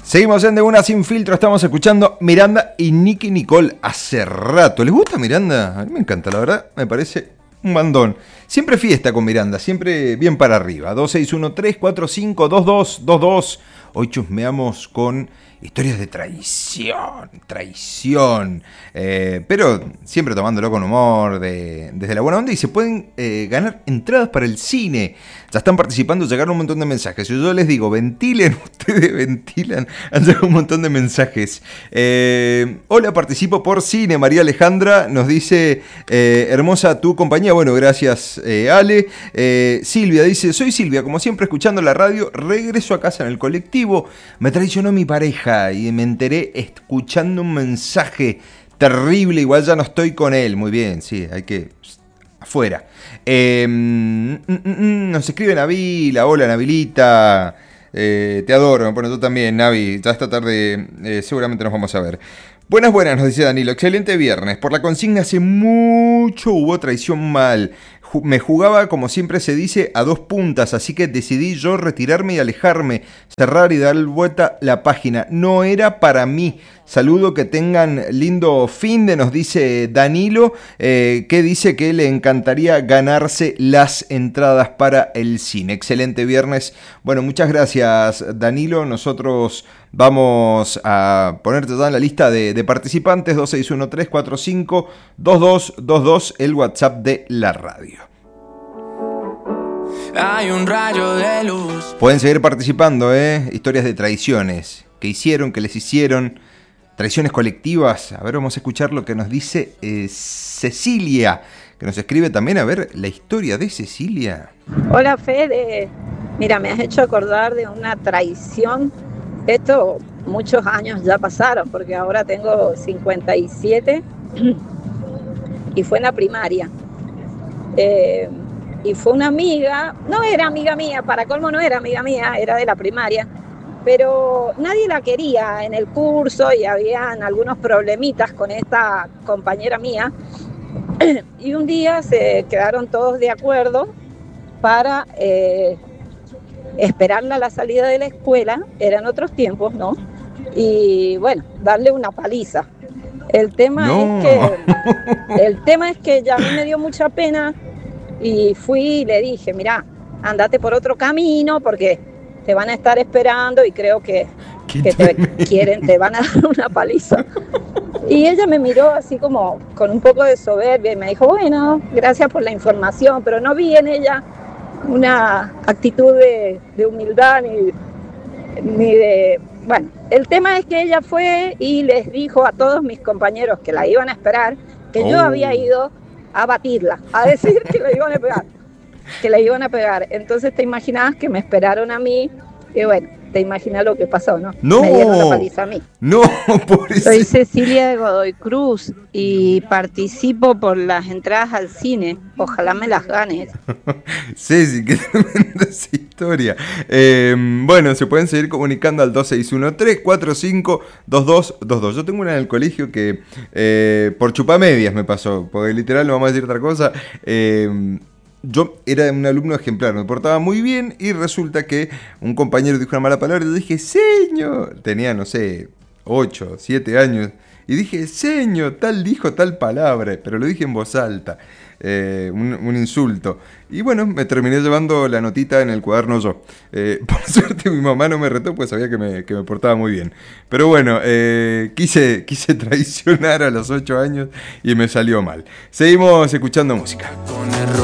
Seguimos en De Una Sin Filtro, estamos escuchando Miranda y Nicki Nicole hace rato. ¿Les gusta Miranda? A mí me encanta, la verdad, me parece un bandón. Siempre fiesta con Miranda, siempre bien para arriba. 2613452222. Hoy chusmeamos con historias de traición. Pero siempre tomándolo con humor, desde la buena onda. Y se pueden ganar entradas para el cine. Ya están participando, llegaron un montón de mensajes. Yo les digo, ventilen, ustedes ventilan. Han llegado un montón de mensajes. Hola, participo por cine. María Alejandra nos dice, hermosa tu compañía. Bueno, gracias, Ale. Silvia dice, soy Silvia, como siempre escuchando la radio. Regreso a casa en el colectivo. Me traicionó mi pareja y me enteré escuchando un mensaje terrible. Igual ya no estoy con él. Muy bien, sí, hay que... afuera. Nos escribe Navila. Hola, Navilita. Te adoro, me pone tú también, Navi. Ya esta tarde seguramente nos vamos a ver. Buenas, nos dice Danilo. Excelente viernes. Por la consigna hace mucho hubo traición mal. Me jugaba, como siempre se dice, a dos puntas, así que decidí yo retirarme y alejarme, cerrar y dar vuelta la página. No era para mí. Saludo, que tengan lindo fin de, nos dice Danilo, que dice que le encantaría ganarse las entradas para el cine. Excelente viernes. Bueno, muchas gracias, Danilo. Nosotros vamos a ponerte ya en la lista de participantes. 2613452222, el WhatsApp de la radio. Hay un rayo de luz. Pueden seguir participando, historias de traiciones que hicieron, que les hicieron, traiciones colectivas. A ver, vamos a escuchar lo que nos dice Cecilia, que nos escribe también. A ver, la historia de Cecilia. Hola, Fede. Mira, me has hecho acordar de una traición. Esto muchos años ya pasaron, porque ahora tengo 57 y fue en la primaria. Y fue una amiga, no era amiga mía, para colmo no era amiga mía, era de la primaria, pero nadie la quería en el curso y habían algunos problemitas con esta compañera mía. Y un día se quedaron todos de acuerdo para esperarla a la salida de la escuela, eran otros tiempos, ¿no? Y bueno, darle una paliza. El tema es que ya a mí me dio mucha pena. Y fui y le dije, mira, andate por otro camino porque te van a estar esperando y creo que te van a dar una paliza. Y ella me miró así como con un poco de soberbia y me dijo, bueno, gracias por la información, pero no vi en ella una actitud de humildad ni de... Bueno, el tema es que ella fue y les dijo a todos mis compañeros que la iban a esperar, que yo había ido a batirla, a decir que la iban a pegar, Entonces te imaginabas que me esperaron a mí y bueno, te imaginas lo que pasó, ¿no? Me dieron la paliza a mí. No, por eso. Soy Cecilia de Godoy Cruz y participo por las entradas al cine. Ojalá me las ganes. Ceci, qué tremenda esa historia. Bueno, se pueden seguir comunicando al 2613452222. Yo tengo una en el colegio que por chupamedias me pasó, porque literal no vamos a decir otra cosa. Yo era un alumno ejemplar, me portaba muy bien y resulta que un compañero dijo una mala palabra y yo dije, señor, tenía, no sé, 8, 7 años, y dije, señor, tal dijo tal palabra, pero lo dije en voz alta, un insulto. Y bueno, me terminé llevando la notita en el cuaderno yo. Por suerte mi mamá no me retó, pues sabía que me portaba muy bien. Pero bueno, quise traicionar a los 8 años y me salió mal. Seguimos escuchando música.